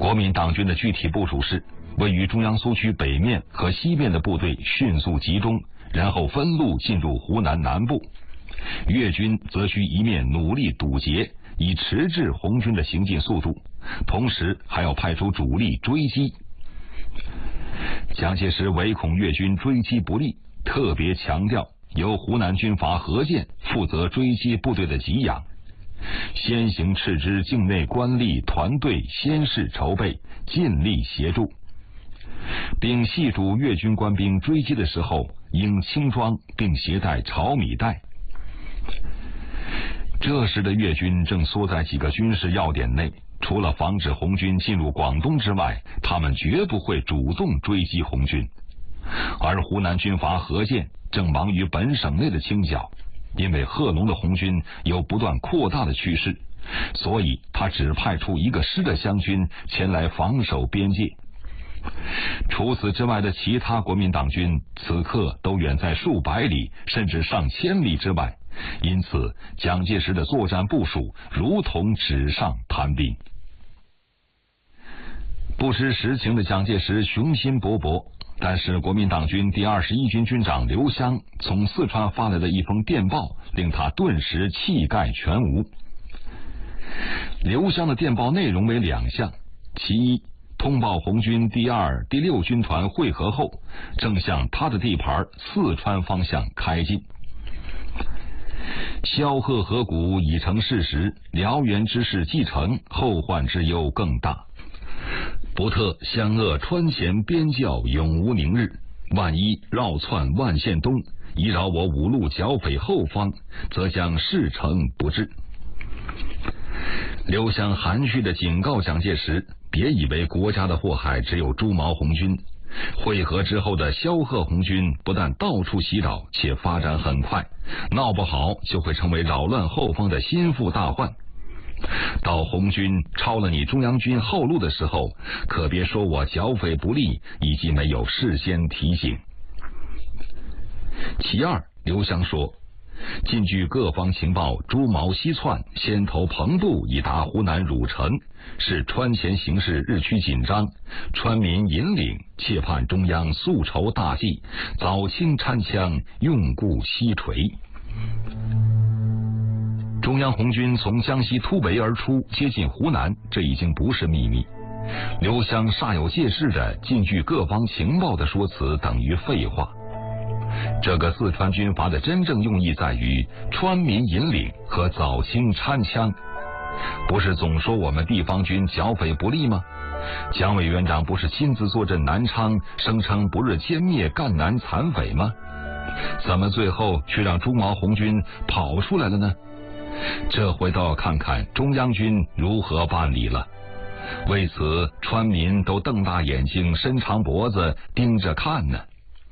国民党军的具体部署是：位于中央苏区北面和西面的部队迅速集中，然后分路进入湖南南部；粤军则需一面努力堵截，以迟滞红军的行进速度，同时还要派出主力追击。蒋介石唯恐粤军追击不利，特别强调由湖南军阀何键负责追击部队的给养，先行斥资境内官吏团队先事筹备，尽力协助，并细嘱粤军官兵追击的时候应轻装并携带炒米袋。这时的粤军正缩在几个军事要点内，除了防止红军进入广东之外，他们绝不会主动追击红军。而湖南军阀何键正忙于本省内的清剿，因为贺龙的红军有不断扩大的趋势，所以他只派出1个师的湘军前来防守边界。除此之外的其他国民党军此刻都远在数百里甚至上千里之外，因此蒋介石的作战部署如同纸上谈兵。不知实情的蒋介石雄心勃勃，但是国民党军第21军军长刘湘从四川发来的一封电报令他顿时气概全无。刘湘的电报内容为2项，其一，通报红军第2、第6军团会合后，正向他的地盘四川方向开进。萧贺河谷已成事实，燎原之势既成，后患之忧更大。不特湘鄂川黔边教永无宁日，万一绕窜万县东，以扰我5路剿匪后方，则将事成不治。刘湘含蓄地警告蒋介石，别以为国家的祸害只有朱毛红军，会合之后的萧贺红军不但到处袭扰，且发展很快，闹不好就会成为扰乱后方的心腹大患。到红军超了你中央军后路的时候，可别说我剿匪不力以及没有事先提醒。其二，刘湘说，根据各方情报，朱毛西窜，先头彭部已达湖南汝城，是川黔形势日趋紧张，川民引领，切盼中央速筹大计，早清参枪，用固西陲。中央红军从江西突围而出，接近湖南，这已经不是秘密。刘湘煞有介事的根据各方情报的说辞等于废话。这个四川军阀的真正用意在于川民引领和早清参枪。不是总说我们地方军剿匪不力吗？蒋委员长不是亲自坐镇南昌，声称不日歼灭赣南残匪吗？怎么最后却让朱毛红军跑出来了呢？这回倒要看看中央军如何办理了。为此，川民都瞪大眼睛，伸长脖子盯着看呢。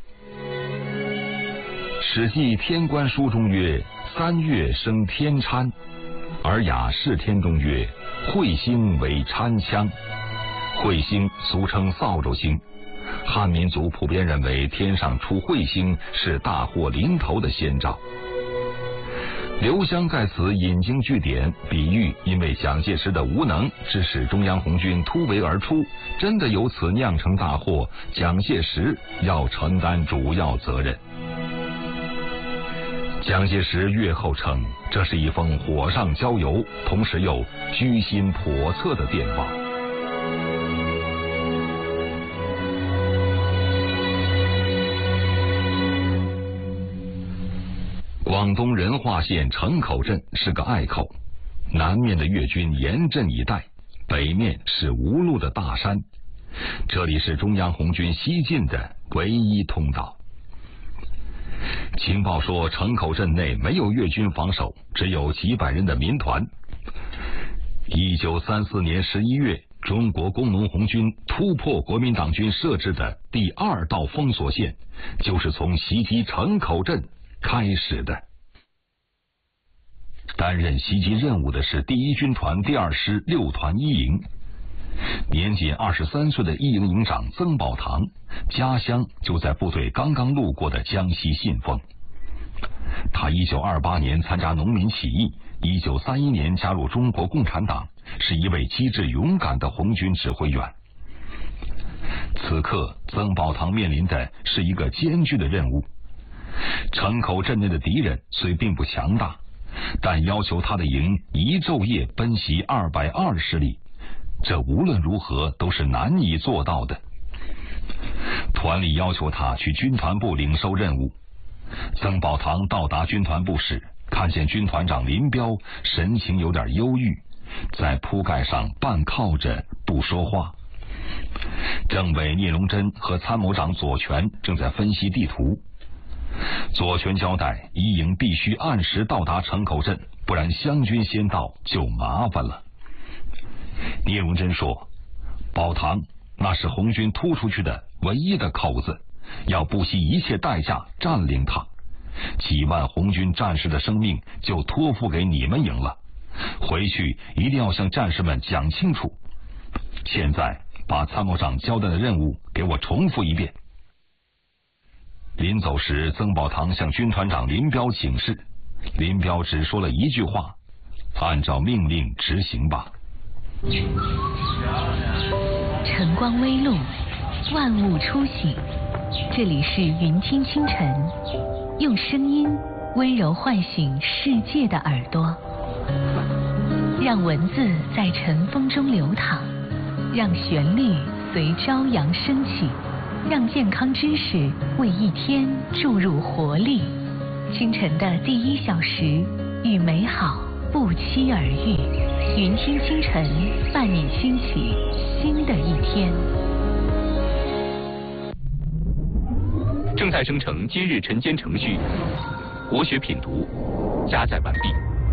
史记天官书中曰：“3月生天参。”尔雅释天中曰：“彗星为参枪。”彗星俗称扫帚星，汉民族普遍认为天上出彗星是大祸临头的先兆。刘湘在此引经据典，比喻因为蒋介石的无能，致使中央红军突围而出，真的由此酿成大祸，蒋介石要承担主要责任。蒋介石阅后称，这是一封火上浇油，同时又居心叵测的电报。广东仁化县城口镇是个隘口，南面的粤军严阵以待，北面是无路的大山，这里是中央红军西进的唯一通道。情报说城口镇内没有粤军防守，只有几百人的民团。1934年11月，中国工农红军突破国民党军设置的第2道封锁线，就是从袭击城口镇开始的。担任袭击任务的是第1军团第2师6团1营。年仅23岁的1营营长曾宝堂，家乡就在部队刚刚路过的江西信丰。他1928年参加农民起义，1931年加入中国共产党， 是一位机智勇敢的红军指挥员。此刻，曾宝堂面临的是一个艰巨的任务。城口镇内的敌人虽并不强大，但要求他的营一昼夜奔袭220里，这无论如何都是难以做到的。团里要求他去军团部领受任务。曾宝堂到达军团部时，看见军团长林彪神情有点忧郁，在铺盖上半靠着不说话。政委聂荣臻和参谋长左权正在分析地图。左权交代，一营必须按时到达城口镇，不然湘军先到就麻烦了。聂荣臻说，宝堂，那是红军突出去的唯一的口子，要不惜一切代价占领它。几万红军战士的生命就托付给你们营了，回去一定要向战士们讲清楚。现在把参谋长交代的任务给我重复一遍。临走时，曾宝堂向军团长林彪请示，林彪只说了一句话：按照命令执行吧。 晨光微露，万物初醒，这里是云听清晨，用声音温柔唤醒世界的耳朵，让文字在晨风中流淌，让旋律随朝阳升起，让健康知识为一天注入活力。清晨的第1小时，与美好不期而遇。云听清晨，伴你兴起新的一天。 正在生成今日晨间程序，国学品读加载完毕。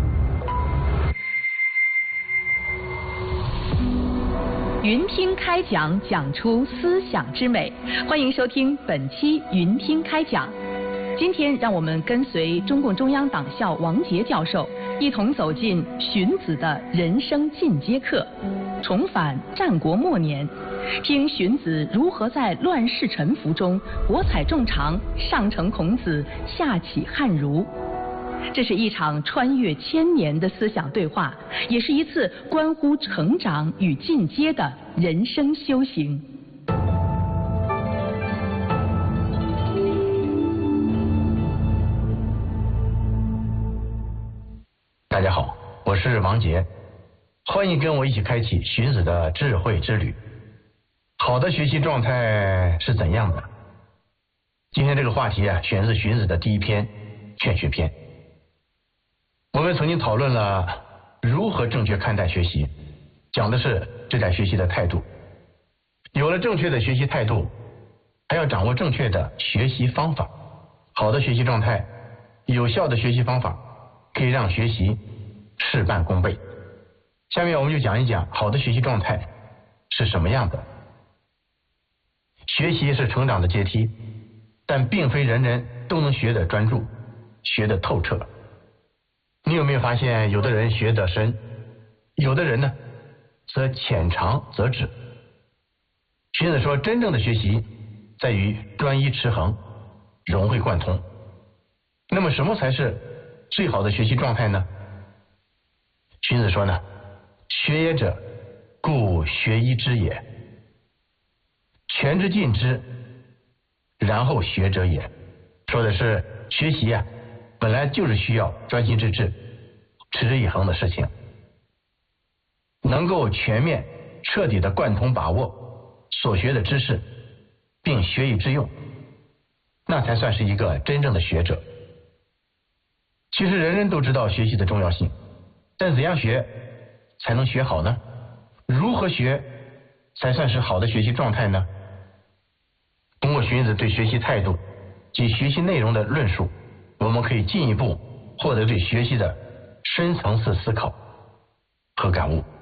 云听开讲，讲出思想之美。欢迎收听本期云听开讲。今天让我们跟随中共中央党校王杰教授，一同走进荀子的人生进阶课，重返战国末年，听荀子如何在乱世沉浮中博采众长，上承孔子，下启汉儒。这是一场穿越千年的思想对话，也是一次关乎成长与进阶的人生修行。 大家好，我是王杰，欢迎跟我一起开启荀子的智慧之旅。好的学习状态是怎样的？今天这个话题选自荀子的第1篇《劝学篇》。我们曾经讨论了如何正确看待学习，讲的是对待学习的态度。有了正确的学习态度，还要掌握正确的学习方法。好的学习状态，有效的学习方法，可以让学习事半功倍。下面我们就讲一讲好的学习状态是什么样的。学习是成长的阶梯，但并非人人都能学得专注，学得透彻。你有没有发现，有的人学得深，有的人呢则浅尝辄止。荀子说，真正的学习在于专一持恒，融会贯通。那么什么才是最好的学习状态呢？荀子说呢，学也者，故学一之也，全之尽之，然后学者也。说的是学习本来就是需要专心致志、持之以恒的事情，能够全面彻底的贯通把握所学的知识，并学以致用，那才算是一个真正的学者。其实人人都知道学习的重要性，但怎样学才能学好呢？如何学才算是好的学习状态呢？通过荀子对学习态度及学习内容的论述，我们可以进一步获得对学习的深层次思考和感悟。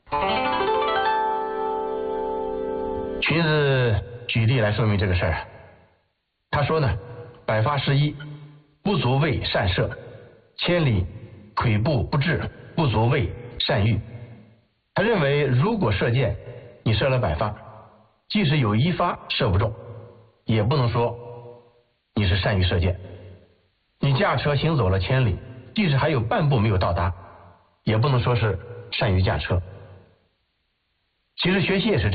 荀子举例来说明这个事儿。他说呢，百发十一，不足为善射；千里跬步不至，不足为善御。他认为，如果射箭你射了100发，即使有1发射不中，也不能说你是善于射箭。你驾车行走了千里，即使还有半步没有到达，也不能说是善于驾车。 其实学习也是这样。